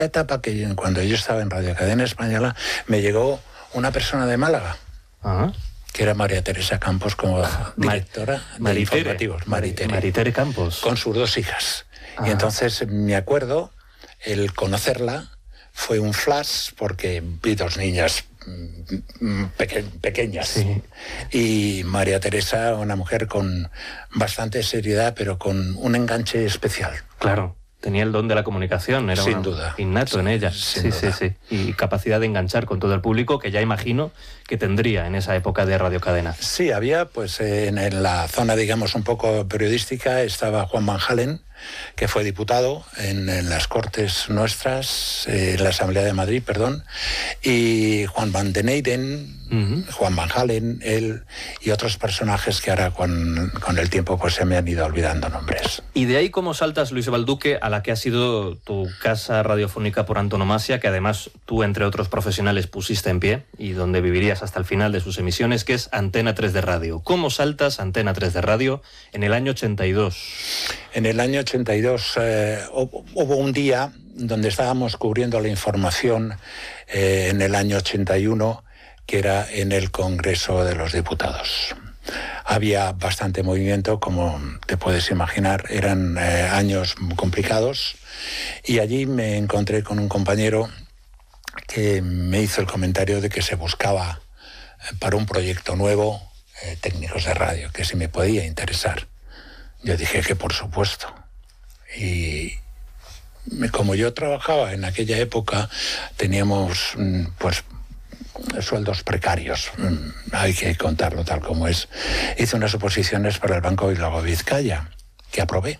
etapa que cuando yo estaba en Radio Cadena Española me llegó una persona de Málaga, que era María Teresa Campos, como directora de informativos. Maritere Campos. Con sus 2 hijas. Y entonces me acuerdo, el conocerla fue un flash porque vi 2 niñas pequeñas. Sí. Y María Teresa, una mujer con bastante seriedad, pero con un enganche especial. Claro. Tenía el don de la comunicación, era sin duda, innato en ella. Sí. Y capacidad de enganchar con todo el público, que ya imagino que tendría en esa época de Radio Cadena. Sí, había, pues en la zona, digamos, un poco periodística, estaba Juan Van Halen, que fue diputado en las Cortes nuestras, en la Asamblea de Madrid, perdón, y Juan Van den Eyden, Juan Van Halen, él y otros personajes que ahora con el tiempo pues se me han ido olvidando nombres. Y de ahí cómo saltas, Luis Balduque, a la que ha sido tu casa radiofónica por antonomasia, que además tú, entre otros profesionales, pusiste en pie y donde vivirías hasta el final de sus emisiones, que es Antena 3 de Radio. ¿Cómo saltas Antena 3 de Radio en el año 82? En el año 82 hubo un día donde estábamos cubriendo la información en el año 81, que era en el Congreso de los Diputados. Había bastante movimiento, como te puedes imaginar, eran años complicados, y allí me encontré con un compañero que me hizo el comentario de que se buscaba para un proyecto nuevo técnicos de radio, que si me podía interesar. Yo dije que por supuesto. Y como yo trabajaba en aquella época, teníamos pues sueldos precarios, hay que contarlo tal como es. Hice unas oposiciones para el Banco Bilbao Vizcaya, que aprobé.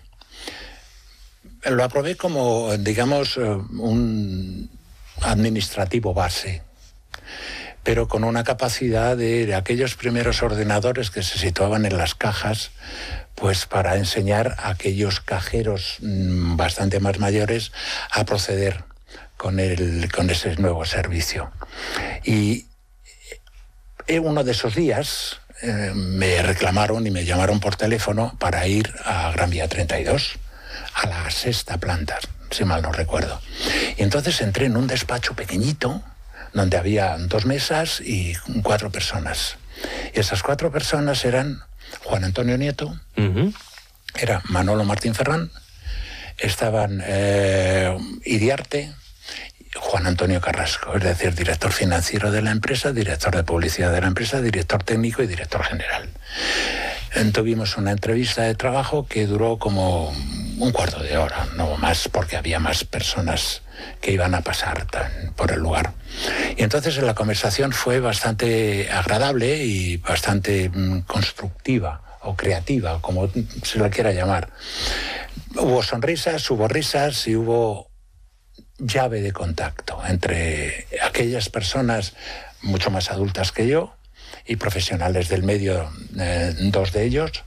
Lo aprobé como, digamos, un administrativo base, pero con una capacidad de aquellos primeros ordenadores que se situaban en las cajas, pues para enseñar a aquellos cajeros bastante más mayores a proceder con ese nuevo servicio. Y uno de esos días me reclamaron y me llamaron por teléfono para ir a Gran Vía 32, a la 6ª planta, si mal no recuerdo. Y entonces entré en un despacho pequeñito, donde había 2 mesas y 4 personas. Y esas 4 personas eran Juan Antonio Nieto, era Manolo Martín Ferrán, estaban Iriarte, Juan Antonio Carrasco, es decir, director financiero de la empresa, director de publicidad de la empresa, director técnico y director general. Tuvimos una entrevista de trabajo que duró como un cuarto de hora, no más, porque había más personas que iban a pasar por el lugar. Y entonces la conversación fue bastante agradable y bastante constructiva o creativa, como se la quiera llamar. Hubo sonrisas, hubo risas y hubo llave de contacto entre aquellas personas mucho más adultas que yo y profesionales del medio, 2 de ellos,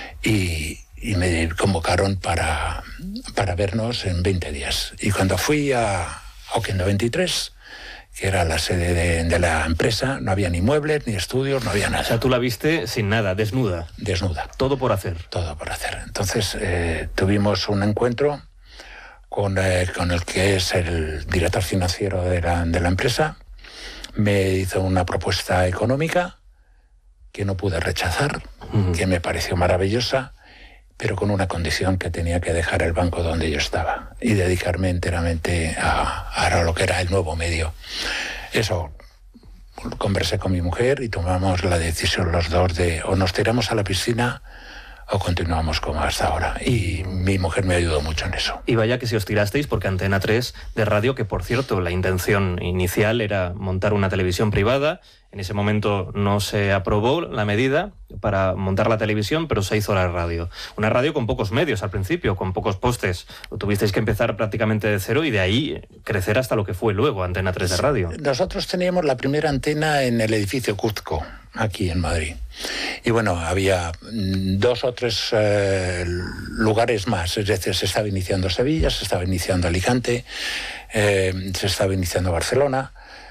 y me convocaron para vernos en 20 días. Y cuando fui a Oquendo 23, que era la sede de la empresa, no había ni muebles, ni estudios, no había nada. O sea, tú la viste sin nada, desnuda. Desnuda. Todo por hacer. Todo por hacer. Entonces tuvimos un encuentro con el que es el director financiero de la empresa. Me hizo una propuesta económica que no pude rechazar, que me pareció maravillosa, pero con una condición, que tenía que dejar el banco donde yo estaba y dedicarme enteramente a lo que era el nuevo medio. Eso, conversé con mi mujer y tomamos la decisión los 2 de o nos tiramos a la piscina o continuamos como hasta ahora. Y mi mujer me ayudó mucho en eso. Y vaya que si os tirasteis, porque Antena 3 de Radio, que por cierto, la intención inicial era montar una televisión privada. En ese momento no se aprobó la medida para montar la televisión, pero se hizo la radio. Una radio con pocos medios al principio, con pocos postes. Tuvisteis que empezar prácticamente de cero y de ahí crecer hasta lo que fue luego Antena 3 de Radio. Nosotros teníamos la primera antena en el edificio Cuzco, aquí en Madrid. Y bueno, había 2 o 3 lugares más. Es decir, se estaba iniciando Sevilla, se estaba iniciando Alicante, se estaba iniciando Barcelona.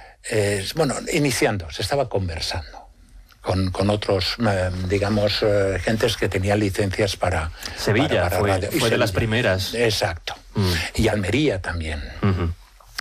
Se estaba conversando con otros, digamos, gentes que tenían licencias para... Sevilla fue de las primeras. Exacto. Y Almería también.